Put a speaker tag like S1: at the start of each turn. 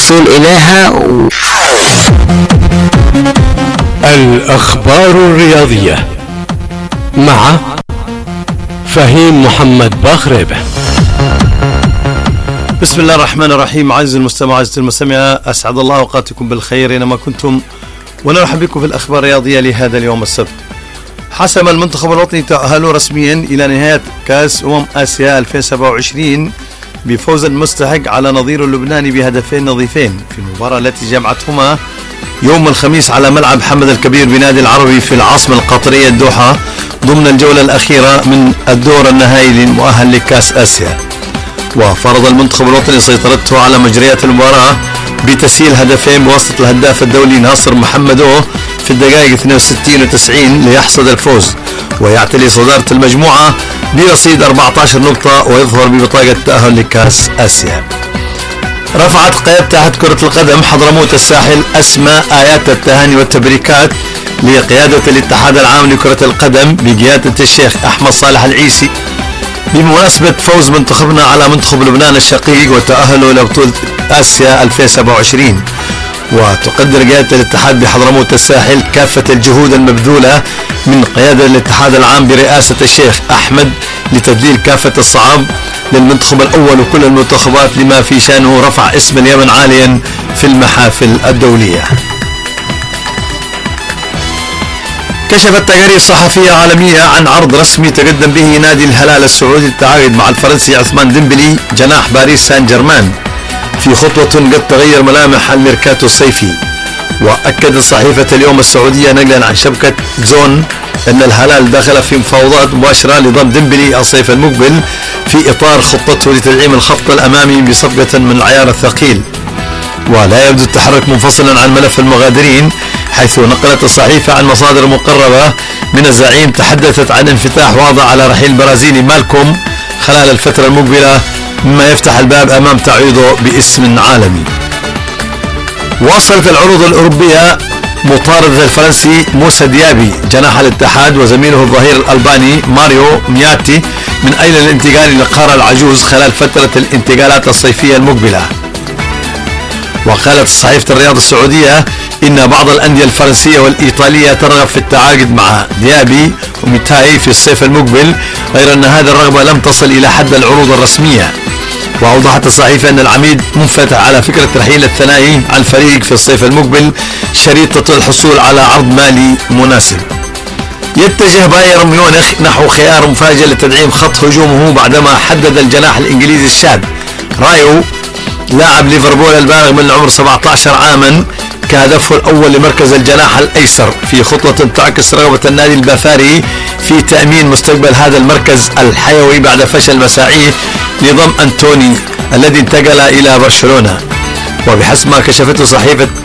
S1: الوصول إليها.
S2: الأخبار الرياضية مع فهيم محمد باخريبة.
S3: بسم الله الرحمن الرحيم. عزيزي المستمع، عزيزتي المستمعة، أسعد الله أوقاتكم بالخير أينما كنتم، ونرحب بكم في الأخبار الرياضية لهذا اليوم السبت. حسم المنتخب الوطني تأهله رسميا إلى نهاية كأس آسيا 2027 بفوز مستحق على نظيره اللبناني بهدفين نظيفين في المباراة التي جمعتهما يوم الخميس على ملعب حمد الكبير بنادي العربي في العاصمة القطرية الدوحة ضمن الجولة الأخيرة من الدور النهائي للمؤهل لكأس آسيا. وفرض المنتخب الوطني سيطرته على مجريات المباراة بتسجيل هدفين بواسطة الهداف الدولي ناصر محمدو في الدقائق 62 و90 ليحصد الفوز، ويعتلي صدارة المجموعة برصيد 14 نقطة ويظهر ببطاقة التأهل لكأس آسيا. رفعت قيادة اتحاد كرة القدم حضرموت الساحل أسمى آيات التهاني والتبريكات لقيادة الاتحاد العام لكرة القدم بقيادة الشيخ أحمد صالح العيسي بمناسبة فوز منتخبنا على منتخب لبنان الشقيق وتأهله لبطولة آسيا 2027. وتقدر قيادة الاتحاد بحضرموت الساحل كافة الجهود المبذولة من قيادة الاتحاد العام برئاسة الشيخ أحمد لتذليل كافة الصعاب للمنتخب الأول وكل المنتخبات لما في شأنه رفع اسم اليمن عاليا في المحافل الدولية. كشفت تقارير صحفية عالمية عن عرض رسمي تقدم به نادي الهلال السعودي للتعاقد مع الفرنسي عثمان ديمبلي جناح باريس سان جيرمان في خطوة قد تغير ملامح الميركاتو الصيفي. وأكدت صحيفة اليوم السعودية نقلا عن شبكة زون أن الهلال دخل في مفاوضات مباشرة لضم ديمبلي الصيف المقبل في إطار خطته لتدعيم الخط الأمامي بصفقة من العيار الثقيل. ولا يبدو التحرك منفصلا عن ملف المغادرين، حيث نقلت الصحيفة عن مصادر مقربة من الزعيم تحدثت عن انفتاح واضح على رحيل البرازيلي مالكوم خلال الفترة المقبلة، مما يفتح الباب أمام تعويضه باسم عالمي. واصلت العروض الأوروبية مطاردة الفرنسي موسى ديابي جناح الاتحاد وزميله الظهير الألباني ماريو مياتي من أجل الانتقال إلى القارة العجوز خلال فترة الانتقالات الصيفية المقبلة. وقالت صحيفة الرياض السعودية إن بعض الأندية الفرنسية والإيطالية ترغب في التعاقد مع ديابي وميتاي في الصيف المقبل، غير أن هذه الرغبة لم تصل إلى حد العروض الرسمية. وأوضحت الصحيفة أن العميد منفتح على فكرة ترحيل الثنائي عن الفريق في الصيف المقبل شريطة الحصول على عرض مالي مناسب. يتجه بايرن ميونخ نحو خيار مفاجئ لتدعيم خط هجومه بعدما حدد الجناح الإنجليزي الشاب رايو لاعب ليفربول البالغ من العمر 17 عاما كهدفه الأول لمركز الجناح الأيسر في خطوة تعكس رغبة النادي البافاري في تأمين مستقبل هذا المركز الحيوي بعد فشل مساعيه لضم أنتوني الذي انتقل إلى برشلونة. وبحسب ما كشفته صحيفة